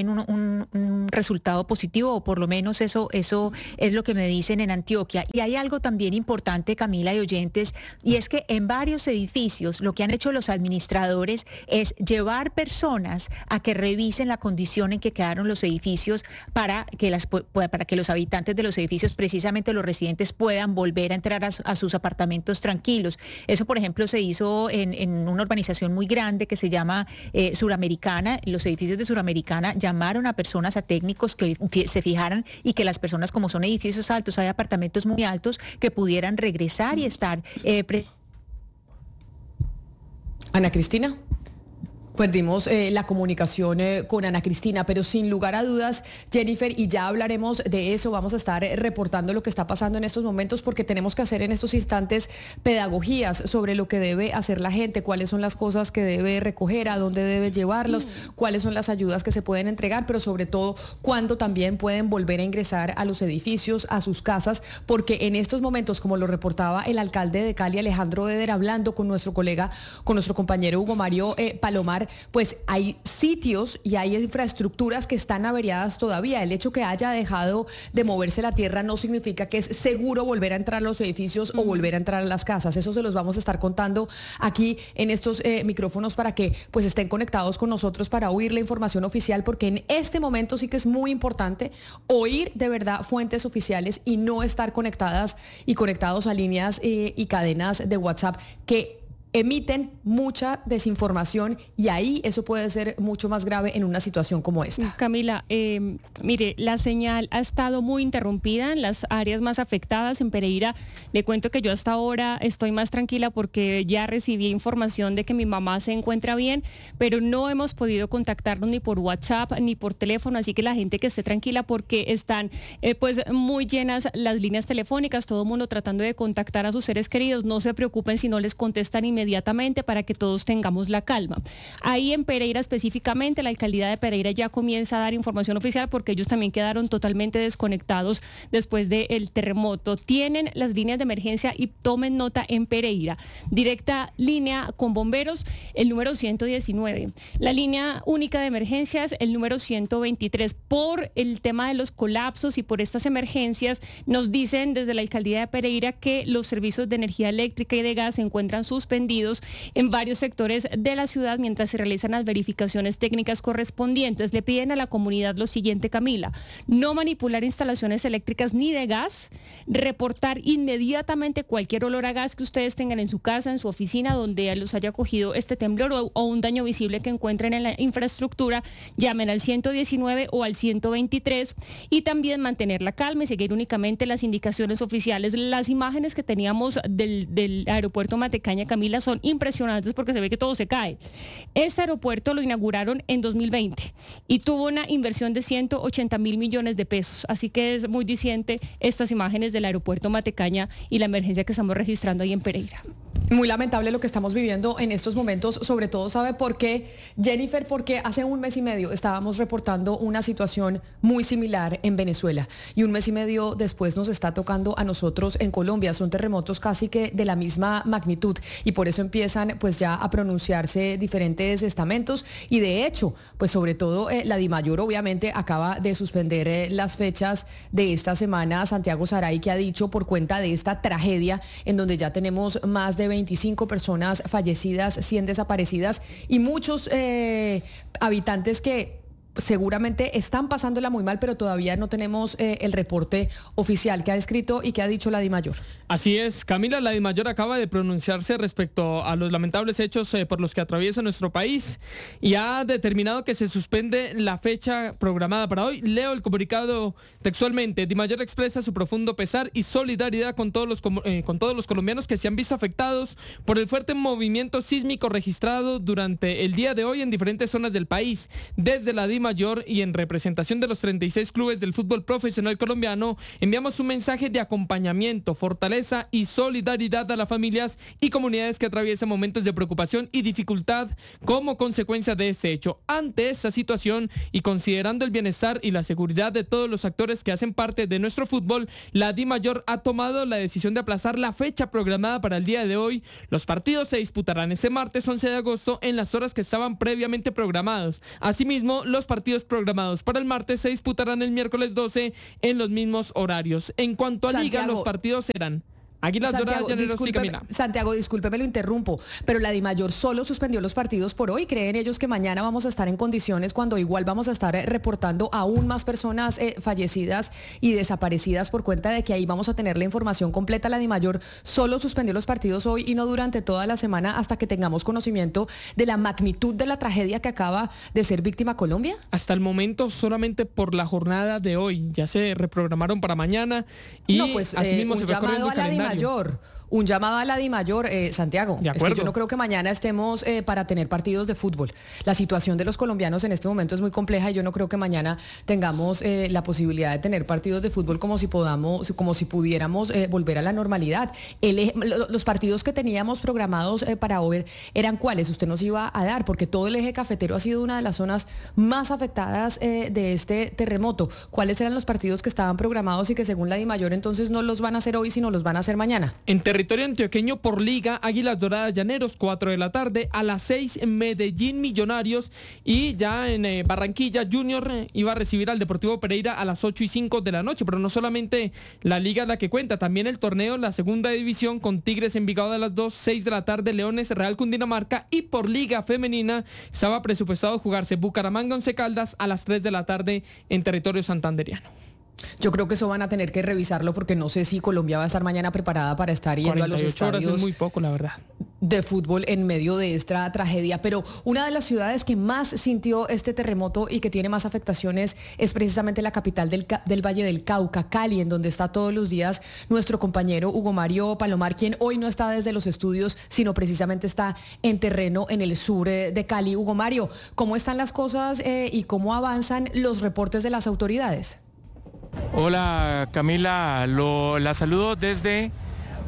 un resultado positivo, o por lo menos eso es lo que me dicen en Antioquia. Y hay algo también importante, Camila y oyentes, y es que en varios edificios lo que han hecho los administradores es llevar personas a que revisen la condición en que quedaron los edificios para que los habitantes de los edificios, precisamente los residentes, puedan volver a entrar a sus apartamentos tranquilos. Eso, por ejemplo, se hizo en una urbanización muy grande que se llama Suramericana. Los edificios de Suramericana llamaron a personas, a técnicos que se fijaran, y que las personas, como son edificios altos, hay apartamentos muy altos, que pudieran regresar y estar... Ana Cristina. Perdimos la comunicación con Ana Cristina, pero sin lugar a dudas, Jennifer, y ya hablaremos de eso, vamos a estar reportando lo que está pasando en estos momentos, porque tenemos que hacer en estos instantes pedagogías sobre lo que debe hacer la gente, cuáles son las cosas que debe recoger, a dónde debe llevarlos, cuáles son las ayudas que se pueden entregar, pero sobre todo cuándo también pueden volver a ingresar a los edificios, a sus casas, porque en estos momentos, como lo reportaba el alcalde de Cali, Alejandro Eder, hablando con nuestro colega, con nuestro compañero Hugo Mario Palomar, pues hay sitios y hay infraestructuras que están averiadas todavía. El hecho que haya dejado de moverse la tierra no significa que es seguro volver a entrar a los edificios o volver a entrar a las casas. Eso se los vamos a estar contando aquí en estos micrófonos, para que pues estén conectados con nosotros para oír la información oficial, porque en este momento sí que es muy importante oír de verdad fuentes oficiales y no estar conectadas y conectados a líneas y cadenas de WhatsApp que emiten mucha desinformación, y ahí eso puede ser mucho más grave en una situación como esta. Camila, mire, la señal ha estado muy interrumpida en las áreas más afectadas. En Pereira, le cuento que yo hasta ahora estoy más tranquila porque ya recibí información de que mi mamá se encuentra bien, pero no hemos podido contactarnos ni por WhatsApp ni por teléfono, así que la gente que esté tranquila, porque están pues muy llenas las líneas telefónicas, todo el mundo tratando de contactar a sus seres queridos. No se preocupen si no les contestan inmediatamente. inmediatamente para que todos tengamos la calma. Ahí en Pereira específicamente, la alcaldía de Pereira ya comienza a dar información oficial porque ellos también quedaron totalmente desconectados después del terremoto. Tienen las líneas de emergencia y tomen nota en Pereira. Directa línea con bomberos, el número 119. La línea única de emergencias, el número 123. Por el tema de los colapsos y por estas emergencias, nos dicen desde la alcaldía de Pereira que los servicios de energía eléctrica y de gas se encuentran suspendidos en varios sectores de la ciudad mientras se realizan las verificaciones técnicas correspondientes. Le piden a la comunidad lo siguiente, Camila: no manipular instalaciones eléctricas ni de gas, reportar inmediatamente cualquier olor a gas que ustedes tengan en su casa, en su oficina, donde los haya cogido este temblor o un daño visible que encuentren en la infraestructura. Llamen al 119 o al 123 y también mantener la calma y seguir únicamente las indicaciones oficiales. Las imágenes que teníamos del aeropuerto Matecaña, Camila, son impresionantes porque se ve que todo se cae. Este aeropuerto lo inauguraron en 2020 y tuvo una inversión de 180.000 millones de pesos, así que es muy diciente estas imágenes del aeropuerto Matecaña y la emergencia que estamos registrando ahí en Pereira. Muy lamentable lo que estamos viviendo en estos momentos, sobre todo, ¿sabe por qué, Jennifer? Porque hace un mes y medio estábamos reportando una situación muy similar en Venezuela y un mes y medio después nos está tocando a nosotros en Colombia. Son terremotos casi que de la misma magnitud y por eso empiezan pues ya a pronunciarse diferentes estamentos y de hecho, pues sobre todo la DIMAYOR obviamente acaba de suspender las fechas de esta semana. Santiago Saray, que ha dicho por cuenta de esta tragedia en donde ya tenemos más de 25 personas fallecidas, 100 desaparecidas y muchos habitantes que seguramente están pasándola muy mal, pero todavía no tenemos el reporte oficial que ha escrito y que ha dicho la DIMAYOR. Así es, Camila, la DIMAYOR acaba de pronunciarse respecto a los lamentables hechos por los que atraviesa nuestro país y ha determinado que se suspende la fecha programada para hoy. Leo el comunicado textualmente: DIMAYOR expresa su profundo pesar y solidaridad con todos los colombianos que se han visto afectados por el fuerte movimiento sísmico registrado durante el día de hoy en diferentes zonas del país. Desde la DIMAYOR y en representación de los 36 clubes del fútbol profesional colombiano, enviamos un mensaje de acompañamiento, fortaleza y solidaridad a las familias y comunidades que atraviesan momentos de preocupación y dificultad como consecuencia de este hecho. Ante esta situación y considerando el bienestar y la seguridad de todos los actores que hacen parte de nuestro fútbol, la DIMAYOR ha tomado la decisión de aplazar la fecha programada para el día de hoy. Los partidos se disputarán este martes 11 de agosto en las horas que estaban previamente programados. Asimismo, los partidos programados para el martes se disputarán el miércoles 12 en los mismos horarios. En cuanto a Liga, los partidos serán Águilas Doradas, Llaneros y Camila. Santiago, discúlpeme, lo interrumpo, pero la DIMAYOR solo suspendió los partidos por hoy. ¿Creen ellos que mañana vamos a estar en condiciones cuando igual vamos a estar reportando aún más personas fallecidas y desaparecidas por cuenta de que ahí vamos a tener la información completa? La DIMAYOR solo suspendió los partidos hoy y no durante toda la semana hasta que tengamos conocimiento de la magnitud de la tragedia que acaba de ser víctima Colombia. Hasta el momento solamente por la jornada de hoy. Ya se reprogramaron para mañana y asimismo se fue corriendo el calendario. Un llamado a la DIMAYOR, Santiago. Es que yo no creo que mañana estemos para tener partidos de fútbol. La situación de los colombianos en este momento es muy compleja y yo no creo que mañana tengamos la posibilidad de tener partidos de fútbol como si pudiéramos volver a la normalidad. Los partidos que teníamos programados para hoy eran ¿cuáles? Usted nos iba a dar, porque todo el eje cafetero ha sido una de las zonas más afectadas de este terremoto. ¿Cuáles eran los partidos que estaban programados y que según la DIMAYOR entonces no los van a hacer hoy, sino los van a hacer mañana? En territorio antioqueño por Liga, Águilas Doradas Llaneros, 4 de la tarde, a las 6 en Medellín Millonarios y ya en Barranquilla Junior iba a recibir al Deportivo Pereira a las 8:05 de la noche, pero no solamente la Liga es la que cuenta, también el torneo, la segunda división con Tigres Envigado a las 2, 6 de la tarde, Leones Real Cundinamarca y por Liga Femenina estaba presupuestado jugarse Bucaramanga Once Caldas a las 3 de la tarde en territorio santanderiano. Yo creo que eso van a tener que revisarlo porque no sé si Colombia va a estar mañana preparada para estar yendo a los estadios. Horas es muy poco, la verdad. De fútbol en medio de esta tragedia, pero una de las ciudades que más sintió este terremoto y que tiene más afectaciones es precisamente la capital del Valle del Cauca, Cali, en donde está todos los días nuestro compañero Hugo Mario Palomar, quien hoy no está desde los estudios, sino precisamente está en terreno en el sur de Cali. Hugo Mario, ¿cómo están las cosas y cómo avanzan los reportes de las autoridades? Hola Camila, la saludo desde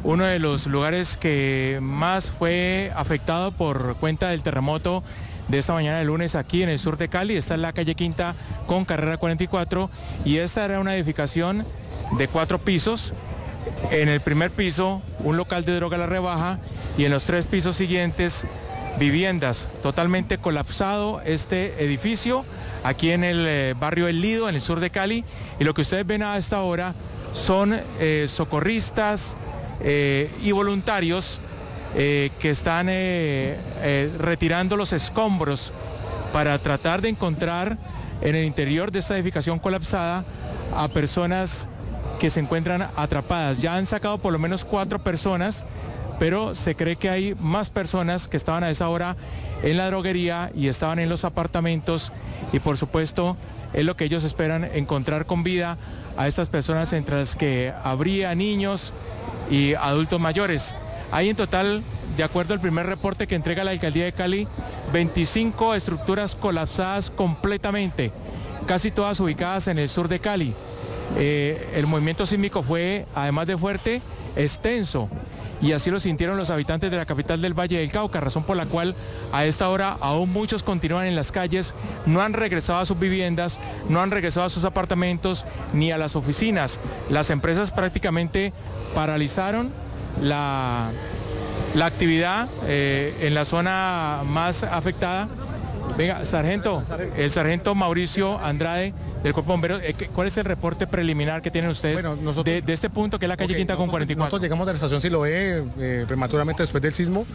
uno de los lugares que más fue afectado por cuenta del terremoto de esta mañana de lunes aquí en el sur de Cali. Esta es la calle Quinta con carrera 44 y esta era una edificación de 4 pisos. En el primer piso un local de droga La Rebaja y en los 3 pisos siguientes viviendas. Totalmente colapsado este edificio aquí en el barrio El Lido, en el sur de Cali, y lo que ustedes ven a esta hora son socorristas y voluntarios que están retirando los escombros para tratar de encontrar en el interior de esta edificación colapsada a personas que se encuentran atrapadas. Ya han sacado por lo menos 4 personas, pero se cree que hay más personas que estaban a esa hora en la droguería y estaban en los apartamentos, y por supuesto es lo que ellos esperan, encontrar con vida a estas personas, entre las que habría niños y adultos mayores. Hay en total, de acuerdo al primer reporte que entrega la Alcaldía de Cali, 25 estructuras colapsadas completamente, casi todas ubicadas en el sur de Cali. El movimiento sísmico fue, además de fuerte, extenso, y así lo sintieron los habitantes de la capital del Valle del Cauca, razón por la cual a esta hora aún muchos continúan en las calles, no han regresado a sus viviendas, no han regresado a sus apartamentos ni a las oficinas. Las empresas prácticamente paralizaron la actividad en la zona más afectada. Venga, sargento, el sargento Mauricio Andrade del Cuerpo de Bomberos, ¿cuál es el reporte preliminaar que tienen ustedes de este punto, que es la calle Quinta con 44? Nosotros llegamos de la estación Siloé prematuramente después del sismo.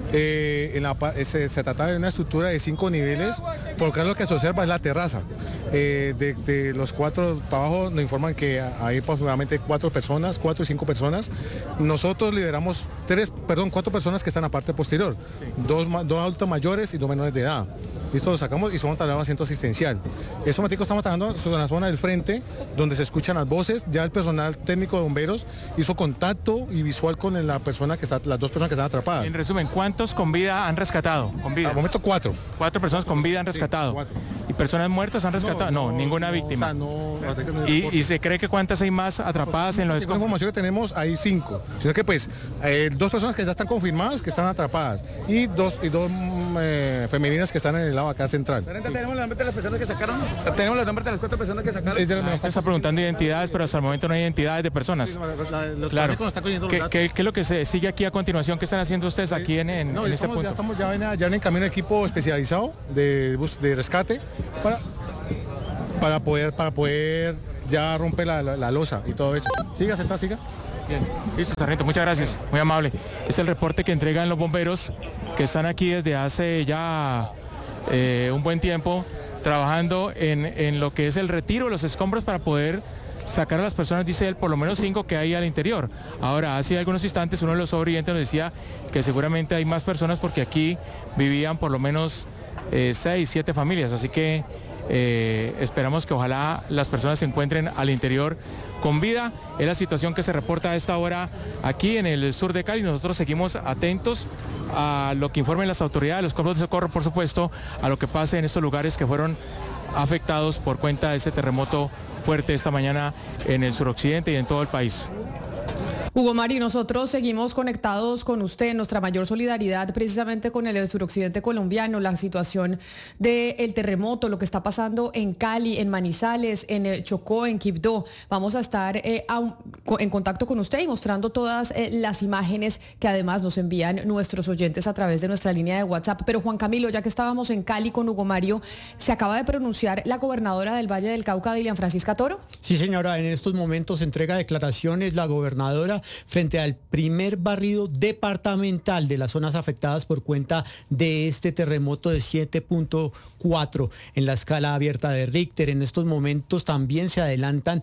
Se trata de una estructura de 5 niveles, porque lo que se observa es la terraza. De los 4 para abajo nos informan que hay aproximadamente 4 y 5 personas. Nosotros liberamos 4 personas que están en la parte posterior, 2 adultos mayores y 2 menores de edad. Listo, lo sacamos y somos trasladado a asiento asistencial. Eso momentico estamos trabajando en la zona del frente, donde se escuchan las voces. Ya el personal técnico de bomberos hizo contacto y visual con las 2 personas que están atrapadas. En resumen, ¿cuántos con vida han rescatado? Con vida. Al momento 4. 4 personas con vida han rescatado. Sí, 4. ¿Y personas muertas han rescatado? No, ninguna víctima. ¿Y se cree que cuántas hay más atrapadas en los escombros? La información que tenemos hay 5. Sino que 2 personas que ya están confirmadas que están atrapadas y dos femeninas que están en el lado acá central. ¿Tenemos los nombres de las personas que sacaron? ¿Tenemos los nombres de las 4 personas que sacaron? Está preguntando identidades, pero hasta el momento no hay identidades de personas. Claro. ¿Qué es lo que se sigue aquí a continuación? ¿Qué están haciendo ustedes aquí en este punto? Ya estamos en camino equipo especializado de rescate para poder ya romper la losa y todo eso. Siga. Bien, listo, sargento, muchas gracias, muy amable. Es el reporte que entregan los bomberos que están aquí desde hace ya un buen tiempo trabajando en lo que es el retiro de los escombros para poder sacar a las personas, dice él, por lo menos 5 que hay al interior. Ahora, hace algunos instantes uno de los sobrevivientes nos decía que seguramente hay más personas porque aquí vivían por lo menos 6, 7 familias, así que esperamos que ojalá las personas se encuentren al interior con vida. Es la situación que se reporta a esta hora aquí en el sur de Cali. Nosotros seguimos atentos a lo que informen las autoridades, los cuerpos de socorro, por supuesto, a lo que pase en estos lugares que fueron afectados por cuenta de ese terremoto fuerte esta mañana en el suroccidente y en todo el país. Hugo Mario, nosotros seguimos conectados con usted, nuestra mayor solidaridad precisamente con el suroccidente colombiano, la situación del terremoto, lo que está pasando en Cali, en Manizales, en el Chocó, en Quibdó. Vamos a estar en contacto con usted y mostrando todas las imágenes que además nos envían nuestros oyentes a través de nuestra línea de WhatsApp. Pero Juan Camilo, ya que estábamos en Cali con Hugo Mario, ¿se acaba de pronunciar la gobernadora del Valle del Cauca, Dilian Francisca Toro? Sí, señora, en estos momentos entrega declaraciones la gobernadora frente al primer barrido departamental de las zonas afectadas por cuenta de este terremoto de 7.4 en la escala abierta de Richter. En estos momentos también se adelantan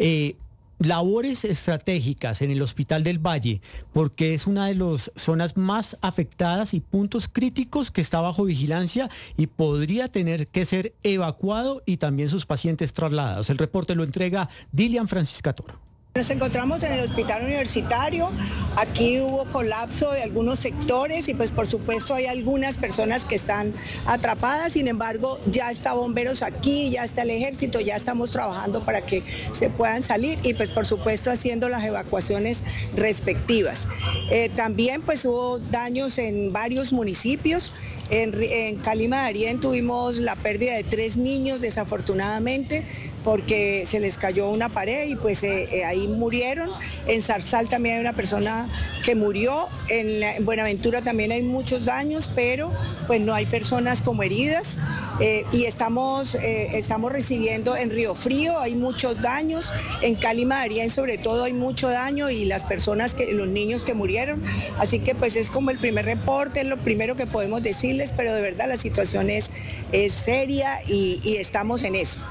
labores estratégicas en el Hospital del Valle, porque es una de las zonas más afectadas y puntos críticos que está bajo vigilancia y podría tener que ser evacuado y también sus pacientes trasladados. El reporte lo entrega Dilian Francisca Toro. Nos encontramos en el hospital universitario, aquí hubo colapso de algunos sectores y pues por supuesto hay algunas personas que están atrapadas, sin embargo ya está bomberos aquí, ya está el ejército, ya estamos trabajando para que se puedan salir y pues por supuesto haciendo las evacuaciones respectivas. También pues hubo daños en varios municipios. En Calima de Darién tuvimos la pérdida de 3 niños desafortunadamente porque se les cayó una pared y pues ahí murieron. En Zarzal también hay una persona que murió. En Buenaventura también hay muchos daños, pero pues no hay personas como heridas. Y estamos recibiendo en Río Frío, hay muchos daños. En Calima de Darién sobre todo hay mucho daño y los niños que murieron. Así que pues es como el primer reporte, es lo primero que podemos decirles, pero de verdad la situación es seria y estamos en eso.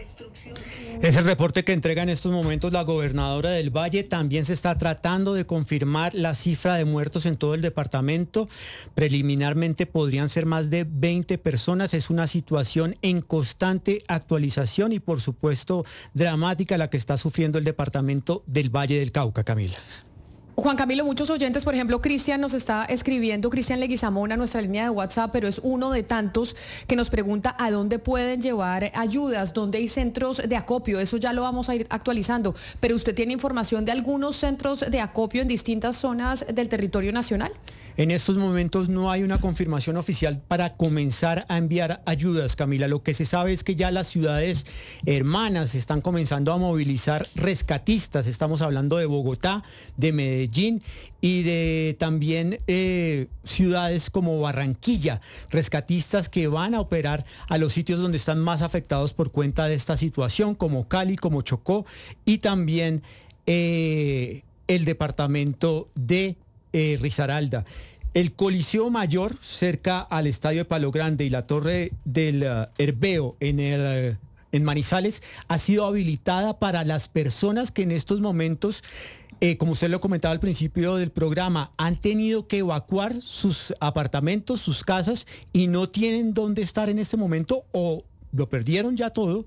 Es el reporte que entrega en estos momentos la gobernadora del Valle. También se está tratando de confirmar la cifra de muertos en todo el departamento. Preliminarmente podrían ser más de 20 personas. Es una situación en constante actualización y por supuesto dramática la que está sufriendo el departamento del Valle del Cauca, Camila. Juan Camilo, muchos oyentes, por ejemplo, Cristian nos está escribiendo, Cristian Leguizamón, a nuestra línea de WhatsApp, pero es uno de tantos que nos pregunta a dónde pueden llevar ayudas, dónde hay centros de acopio. Eso ya lo vamos a ir actualizando, pero ¿usted tiene información de algunos centros de acopio en distintas zonas del territorio nacional? En estos momentos no hay una confirmación oficial para comenzar a enviar ayudas, Camila. Lo que se sabe es que ya las ciudades hermanas están comenzando a movilizar rescatistas. Estamos hablando de Bogotá, de Medellín y de también ciudades como Barranquilla. Rescatistas que van a operar a los sitios donde están más afectados por cuenta de esta situación, como Cali, como Chocó y también el departamento de Risaralda. El Coliseo Mayor, cerca al Estadio de Palo Grande, y la Torre del Herveo en Manizales, ha sido habilitada para las personas que en estos momentos, como usted lo comentaba al principio del programa, han tenido que evacuar sus apartamentos, sus casas, y no tienen dónde estar en este momento o lo perdieron ya todo.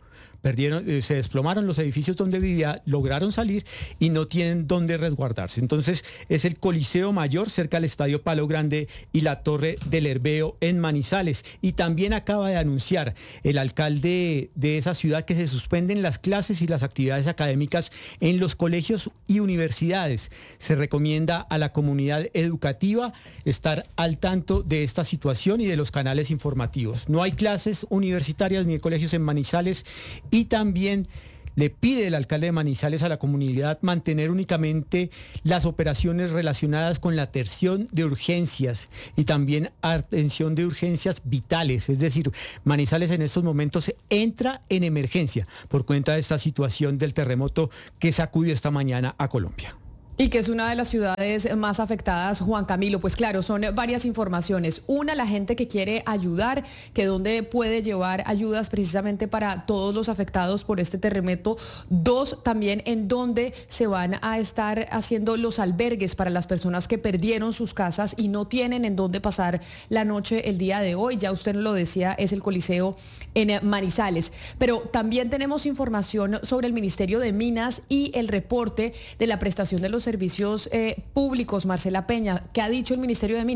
Se desplomaron los edificios donde vivía, lograron salir y no tienen dónde resguardarse. Entonces es el Coliseo Mayor cerca al Estadio Palo Grande y la Torre del Herveo en Manizales. Y también acaba de anunciar el alcalde de esa ciudad que se suspenden las clases y las actividades académicas en los colegios y universidades. Se recomienda a la comunidad educativa estar al tanto de esta situación y de los canales informativos. No hay clases universitarias ni de colegios en Manizales. Y también le pide el alcalde de Manizales a la comunidad mantener únicamente las operaciones relacionadas con la atención de urgencias y también atención de urgencias vitales. Es decir, Manizales en estos momentos entra en emergencia por cuenta de esta situación del terremoto que sacudió esta mañana a Colombia. Y que es una de las ciudades más afectadas, Juan Camilo. Pues claro, son varias informaciones. Una, la gente que quiere ayudar, que dónde puede llevar ayudas precisamente para todos los afectados por este terremoto. 2, también en dónde se van a estar haciendo los albergues para las personas que perdieron sus casas y no tienen en dónde pasar la noche el día de hoy. Ya usted lo decía, es el Coliseo en Manizales. Pero también tenemos información sobre el Ministerio de Minas y el reporte de la prestación de los servicios públicos. Marcela Peña, ¿qué ha dicho el Ministerio de Minas?